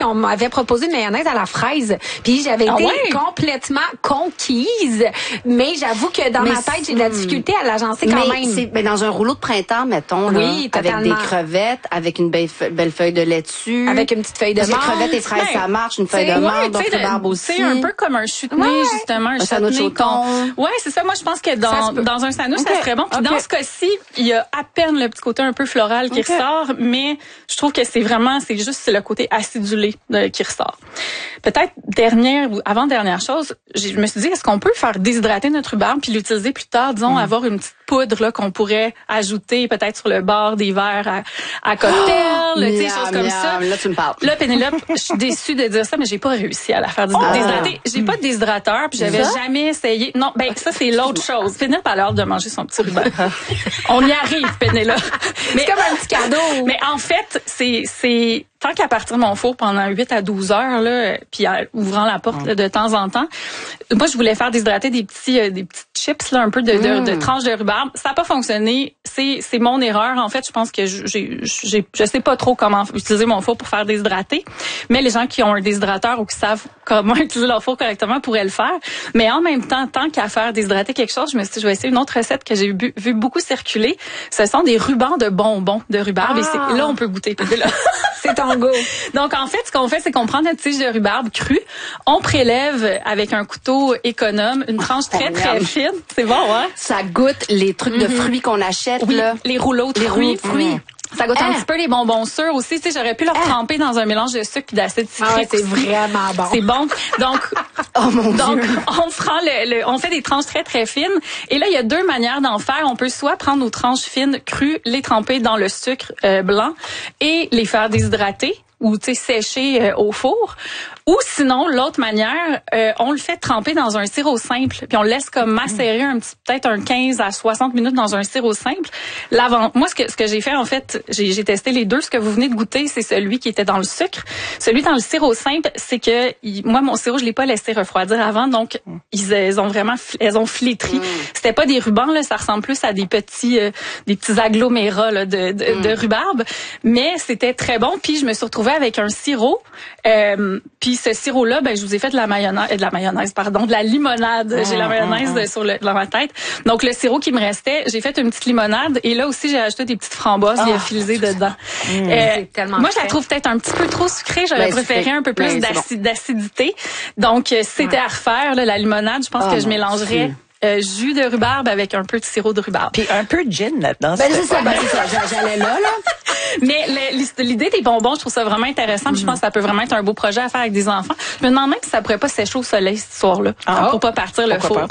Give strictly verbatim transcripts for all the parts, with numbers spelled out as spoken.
On m'avait proposé une mayonnaise à la fraise, puis j'avais Ah été ouais? complètement conquise, mais j'avoue que dans mais ma tête, j'ai de la difficulté à l'agencer quand mais même. C'est, ben dans un rouleau de printemps, mettons, là, Oui, avec totalement. des crevettes, avec une belle, fe- belle feuille de laitue. Avec une petite feuille de Parce que menthe. crevettes et fraises, Ben, ça marche, une feuille de ouais, menthe, donc tu sais, rhubarbe aussi. C'est un peu comme un chutney, Ouais. justement, un, Un sandwich chutney au thon. qu'on- Ouais, c'est ça. Moi, je pense que Ça dans, se peut. dans un sandwich, Ok. ça serait bon. Puis Ok. dans ce cas-ci, il y a à peine le petit côté un peu floral qui Ok. ressort, mais je trouve que c'est vraiment, c'est juste le côté acidulé de, qui ressort. Peut-être dernière ou avant-dernière chose, j'ai- je me suis dit, est-ce qu'on peut faire déshydrater notre rhubarbe puis l'utiliser plus tard, disons, avoir une petite poudre là qu'on pourrait ajouter peut-être sur le bord des verres à, à cocktail, tu sais, Miam, choses comme miam. ça. Là, tu me parles. Là, Pénélope, je suis déçue de dire ça, mais j'ai pas réussi à la faire Ah. déshydrater. J'ai pas de déshydrateur, puis j'avais Ça? jamais essayé. Non, ben ça c'est l'autre chose. Pénélope a l'air de manger son petit ruban. On y arrive, Pénélope. Mais C'est comme un petit cadeau. Mais en fait, c'est c'est tant qu'à partir de mon four pendant huit à douze heures là, puis en ouvrant la porte là, de temps en temps, moi je voulais faire déshydrater des petits euh, des petites chips là, un peu de, de, de tranches de rhubarbe. Ça n'a pas fonctionné. C'est c'est mon erreur. En fait, je pense que j'ai j'ai je sais pas trop comment utiliser mon four pour faire déshydrater, mais les gens qui ont un déshydrateur ou qui savent comment utiliser leur four correctement pourraient le faire. Mais en même temps, tant qu'à faire déshydrater quelque chose, je me suis dit, je vais essayer une autre recette que j'ai vu, vu beaucoup circuler. Ce sont des rubans de bonbons de rhubarbe. Ah. Et c'est, là, on peut goûter. Là. C'est ton goût. Donc, en fait, ce qu'on fait, c'est qu'on prend notre tige de rhubarbe crue, on prélève avec un couteau économe une tranche très, très Miam. fine. C'est bon, hein? Ça goûte les trucs de fruits qu'on achète, Oui, là. les rouleaux de Les fruits. rouleaux de fruits. Ça goûte un Ah. petit peu les bonbons sûrs aussi. Tu sais, j'aurais pu leur tremper dans un mélange de sucre et d'acide citrique. Ah ouais, c'est aussi. vraiment bon. C'est bon. Donc, Oh mon donc Dieu. on prend le, le- on fait des tranches très très fines. Et là, il y a deux manières d'en faire. On peut soit prendre nos tranches fines crues, les tremper dans le sucre euh, blanc et les faire déshydrater ou tu sais sécher euh, au four. Ou sinon, l'autre manière, euh, on le fait tremper dans un sirop simple, puis on le laisse comme macérer un petit, peut-être un quinze à soixante minutes dans un sirop simple. L'avant, moi, ce que ce que j'ai fait en fait, j'ai, j'ai testé les deux. Ce que vous venez de goûter, c'est celui qui était dans le sucre. Celui dans le sirop simple, c'est que il, moi, mon sirop, je l'ai pas laissé refroidir avant, donc ils, ils ont vraiment, fl- elles ont flétri. Mm. C'était pas des rubans là, ça ressemble plus à des petits, euh, des petits agglomérats là, de, de, mm. de rhubarbe, mais c'était très bon. Puis je me suis retrouvée avec un sirop, euh, puis ce sirop-là, ben je vous ai fait de la mayonnaise, de la mayonnaise, pardon, de la limonade. Mmh, j'ai la mayonnaise mmh. sur le, dans ma tête. Donc le sirop qui me restait, j'ai fait une petite limonade et là aussi j'ai ajouté des petites framboises oh. lyophilisées dedans. Mmh, euh, c'est tellement moi, frais. je la trouve peut-être un petit peu trop sucrée. J'aurais ben, préféré sucré. un peu plus ben, d'acid, bon. d'acidité. Donc si c'était ouais. à refaire là, la limonade, je pense oh, que je mélangerais. Dieu. Euh, jus de rhubarbe avec un peu de sirop de rhubarbe. Puis un peu de gin là-dedans. Ben c'est ça, ben c'est ça. J'allais là, là. Mais le, l'idée des bonbons, je trouve ça vraiment intéressant. Mm-hmm. Puis je pense que ça peut vraiment être un beau projet à faire avec des enfants. Je me demande même si ça pourrait pas sécher au soleil ce soir-là, ah, pour pas partir le four.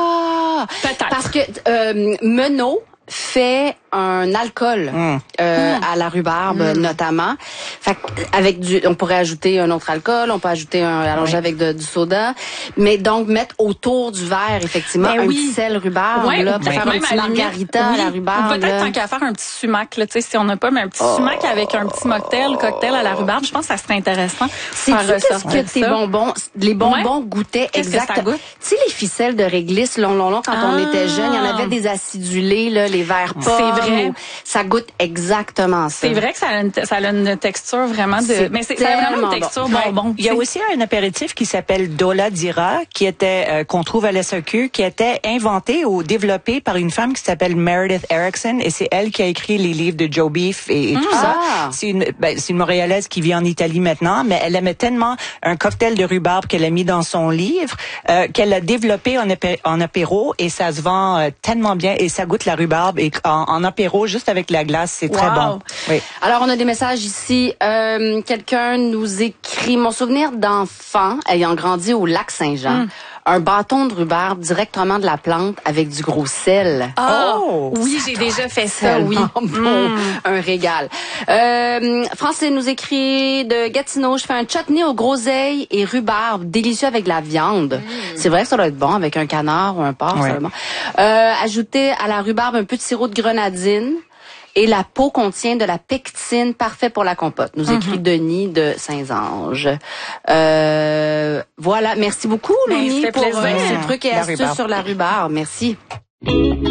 Ah, peut-être. Parce que euh, Menot fait un alcool mm. Euh, mm. à la rhubarbe mm. notamment. Fait avec du, on pourrait ajouter un autre alcool, on peut ajouter un allongé oui. avec de, du soda, mais donc mettre autour du verre effectivement ben un oui. petit sel rhubarbe ouais, là, pour faire un petit margarita oui. à la rhubarbe. Ou peut-être tant qu'à faire un petit sumac là, tu sais si on n'a pas mais un petit oh. sumac avec un petit mocktail, cocktail à la rhubarbe, je pense que ça serait intéressant. C'est qu'est-ce que tes bonbons, les bonbons ouais. goûtaient exactement. Tu sais les ficelles de réglisse long long long quand ah. on était jeune, il y en avait des acidulés là, les verres pas. C'est vrai. Ça goûte exactement ça. C'est vrai que ça a une, ça a une texture vraiment de... C'est mais c'est, ça a vraiment une texture bon. bonbon. Ouais. Il y a aussi un apéritif qui s'appelle Dola Dira, qui était euh, qu'on trouve à l'S A Q, qui était inventé ou développé par une femme qui s'appelle Meredith Erickson, et c'est elle qui a écrit les livres de Joe Beef et, et mmh. tout ça. Ah. C'est une, ben, c'est une Montréalaise qui vit en Italie maintenant, mais elle aimait tellement un cocktail de rhubarbe qu'elle a mis dans son livre, euh, qu'elle a développé en, apé- en apéro, et ça se vend euh, tellement bien, et ça goûte la rhubarbe, et en, en apéro, juste avec la glace, c'est wow. très bon. Oui. Alors, on a des messages ici. Euh, quelqu'un nous écrit, mon souvenir d'enfant ayant grandi au lac Saint-Jean. Mm. Un bâton de rhubarbe directement de la plante avec du gros sel. Oh, oh oui, j'ai déjà fait ça, oui. Bon, mm. Un régal. Euh, Francine nous écrit de Gatineau, je fais un chutney aux groseilles et rhubarbe, délicieux avec de la viande. Mm. C'est vrai que ça doit être bon avec un canard ou un porc, ouais. ça bon. Euh, ajouter à la rhubarbe un peu de sirop de grenadine. Et la peau contient de la pectine, parfait pour la compote. Nous écrit mm-hmm. Denis de Saint-Ange. Euh, voilà, merci beaucoup, Louis, pour euh, ces trucs et astuces sur la rhubarbe. Merci.